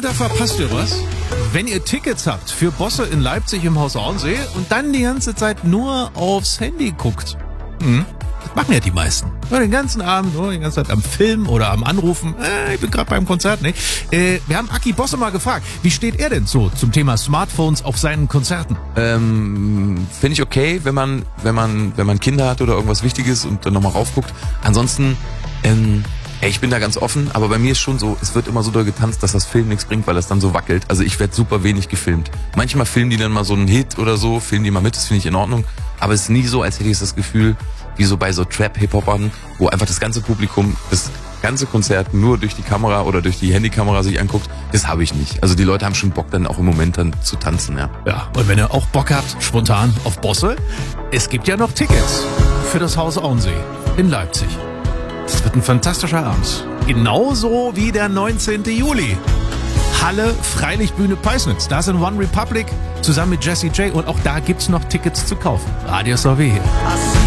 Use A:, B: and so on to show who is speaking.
A: da verpasst ihr was. Wenn ihr Tickets habt für Bosse in Leipzig im Haus Auensee und dann die ganze Zeit nur aufs Handy guckt. Das machen ja die meisten. Den ganzen Abend, die ganze Zeit am Film oder am Anrufen. Ich bin gerade beim Konzert. Nee. Wir haben Aki Bosse mal gefragt, wie steht er denn so zum Thema Smartphones auf seinen Konzerten?
B: Finde ich okay, wenn man Kinder hat oder irgendwas Wichtiges und dann nochmal raufguckt. Ansonsten, ich bin da ganz offen, aber bei mir ist schon so, es wird immer so doll getanzt, dass das Film nichts bringt, weil das dann so wackelt. Also ich werde super wenig gefilmt. Manchmal filmen die dann mal so einen Hit oder so, filmen die mal mit, das finde ich in Ordnung. Aber es ist nie so, als hätte ich das Gefühl, wie so bei so Trap-Hip-Hopern, wo einfach das ganze Publikum das ganze Konzert nur durch die Kamera oder durch die Handykamera sich anguckt. Das habe ich nicht. Also die Leute haben schon Bock, dann auch im Moment dann zu tanzen, ja.
A: Ja, und wenn ihr auch Bock habt, spontan auf Bosse, es gibt ja noch Tickets für das Haus Auensee in Leipzig. Das wird ein fantastischer Abend. Genauso wie der 19. Juli. Halle Freilichtbühne Peisnitz. Da sind One Republic zusammen mit Jessie J. Und auch da gibt's noch Tickets zu kaufen. Radio Salve hier.